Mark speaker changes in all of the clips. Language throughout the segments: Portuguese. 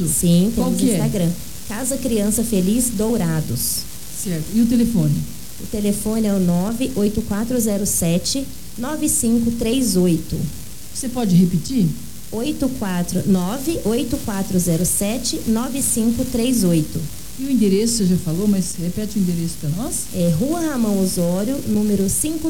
Speaker 1: Sim,
Speaker 2: Qual
Speaker 1: temos
Speaker 2: que é?
Speaker 1: Instagram. Casa Criança Feliz Dourados.
Speaker 2: Certo. E o telefone?
Speaker 1: O telefone é o 98407-9538.
Speaker 2: Você pode repetir?
Speaker 1: 98407-9538.
Speaker 2: E o endereço você já falou, mas repete o endereço para nós.
Speaker 1: É Rua Ramão Osório, número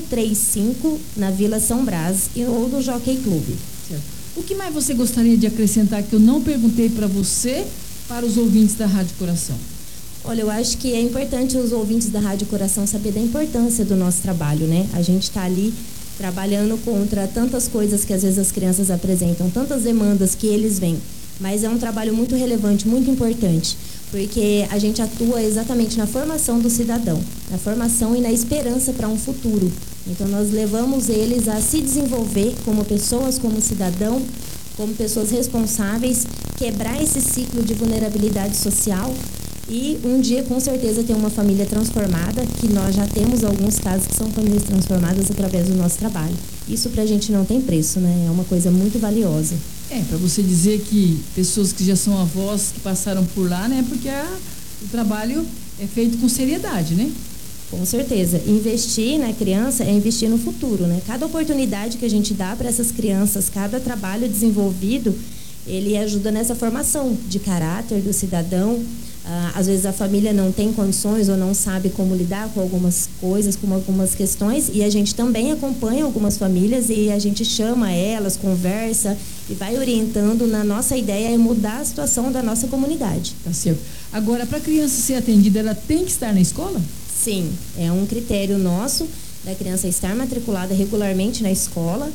Speaker 1: 535, na Vila São Brás, ou no Jockey Clube.
Speaker 2: Certo. O que mais você gostaria de acrescentar que eu não perguntei para você, para os ouvintes da Rádio Coração?
Speaker 1: Olha, eu acho que é importante os ouvintes da Rádio Coração saber da importância do nosso trabalho, né? A gente está ali trabalhando contra tantas coisas que às vezes as crianças apresentam, tantas demandas que eles vêm, mas é um trabalho muito relevante, muito importante, porque a gente atua exatamente na formação do cidadão, na formação e na esperança para um futuro. Então nós levamos eles a se desenvolver como pessoas, como cidadão, como pessoas responsáveis, quebrar esse ciclo de vulnerabilidade social e um dia com certeza ter uma família transformada, que nós já temos alguns casos que são famílias transformadas através do nosso trabalho. Isso pra gente não tem preço, né? É uma coisa muito valiosa.
Speaker 2: Para você dizer que pessoas que já são avós, que passaram por lá, né? Porque o trabalho é feito com seriedade, né?
Speaker 1: Com certeza. Investir na criança é investir no futuro, né? Cada oportunidade que a gente dá para essas crianças, cada trabalho desenvolvido, ele ajuda nessa formação de caráter do cidadão. Às vezes a família não tem condições ou não sabe como lidar com algumas coisas, com algumas questões, e a gente também acompanha algumas famílias e a gente chama elas, conversa e vai orientando. Na nossa ideia é mudar a situação da nossa comunidade.
Speaker 2: Tá certo. Agora, para a criança ser atendida, ela tem que estar na escola?
Speaker 1: Sim, é um critério nosso da criança estar matriculada regularmente na escola.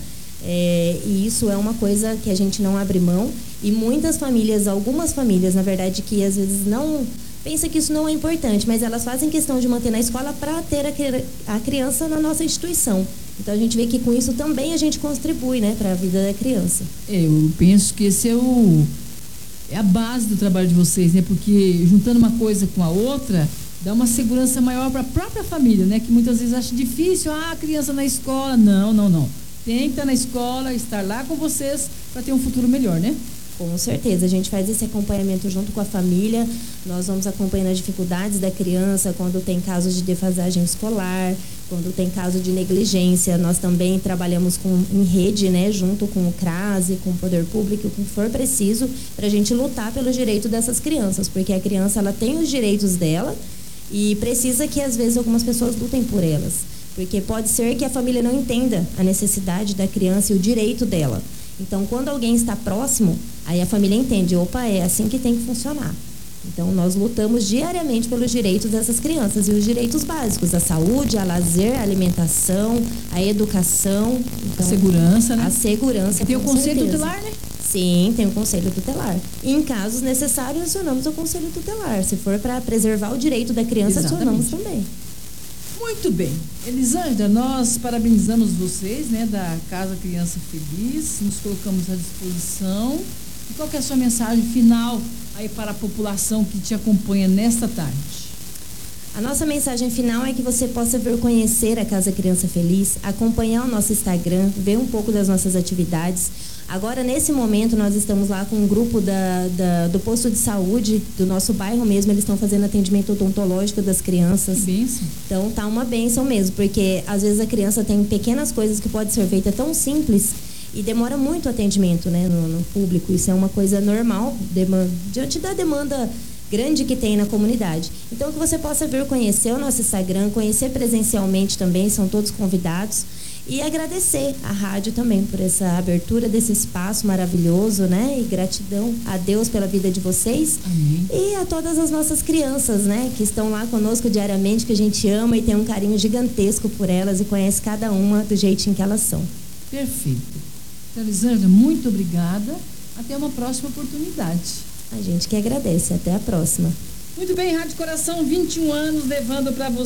Speaker 1: E isso é uma coisa que a gente não abre mão, e muitas famílias, algumas famílias, na verdade, que às vezes não pensam que isso não é importante, mas elas fazem questão de manter na escola para ter a criança na nossa instituição. Então a gente vê que com isso também a gente contribui, né, para a vida da criança.
Speaker 2: Eu penso que esse é a base do trabalho de vocês, né? Porque juntando uma coisa com a outra, dá uma segurança maior para a própria família, né? Que muitas vezes acha difícil, a criança na escola. Não. Tem que estar na escola, estar lá com vocês para ter um futuro melhor, né?
Speaker 1: Com certeza, a gente faz esse acompanhamento junto com a família. Nós vamos acompanhando as dificuldades da criança quando tem casos de defasagem escolar, quando tem caso de negligência. Nós também trabalhamos em rede, né, junto com o CRAS e com o Poder Público, o que for preciso, para a gente lutar pelo direito dessas crianças, porque a criança ela tem os direitos dela e precisa que às vezes algumas pessoas lutem por elas. Porque pode ser que a família não entenda a necessidade da criança e o direito dela. Então, quando alguém está próximo, aí a família entende, opa, é assim que tem que funcionar. Então, nós lutamos diariamente pelos direitos dessas crianças e os direitos básicos, a saúde, a lazer, a alimentação, a educação. Então,
Speaker 2: a segurança, né?
Speaker 1: A segurança,
Speaker 2: tem o conselho tutelar, né?
Speaker 1: Sim, tem o conselho tutelar. E em casos necessários, acionamos o conselho tutelar. Se for para preservar o direito da criança, acionamos também.
Speaker 2: Muito bem. Elisângela, nós parabenizamos vocês, né, da Casa Criança Feliz, nos colocamos à disposição. E qual que é a sua mensagem final aí para a população que te acompanha nesta tarde?
Speaker 1: A nossa mensagem final é que você possa vir conhecer a Casa Criança Feliz, acompanhar o nosso Instagram, ver um pouco das nossas atividades. Agora, nesse momento, nós estamos lá com um grupo do posto de saúde do nosso bairro mesmo. Eles estão fazendo atendimento odontológico das crianças.
Speaker 2: Que bênção.
Speaker 1: Então, tá uma bênção mesmo, porque às vezes a criança tem pequenas coisas que pode ser feita tão simples e demora muito o atendimento, né, no público. Isso é uma coisa normal, diante da demanda grande que tem na comunidade. Então, que você possa vir conhecer o nosso Instagram, conhecer presencialmente também, são todos convidados. E agradecer à rádio também por essa abertura desse espaço maravilhoso, né? E gratidão a Deus pela vida de vocês.
Speaker 2: Amém.
Speaker 1: E a todas as nossas crianças, né? Que estão lá conosco diariamente, que a gente ama e tem um carinho gigantesco por elas e conhece cada uma do jeitinho que elas são.
Speaker 2: Perfeito. Então, Elisângela, muito obrigada. Até uma próxima oportunidade.
Speaker 1: A gente que agradece. Até a próxima.
Speaker 2: Muito bem, Rádio Coração, 21 anos levando para você